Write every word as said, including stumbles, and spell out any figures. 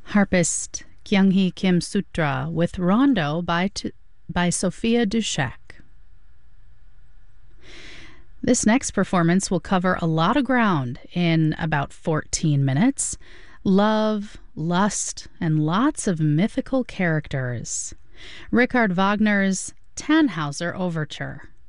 Harpist Kyung-hee Kim Sutra with Rondo by, T- by Sophia Dushek. This next performance will cover a lot of ground in about fourteen minutes. Love, lust, and lots of mythical characters. Richard Wagner's Tannhauser Overture.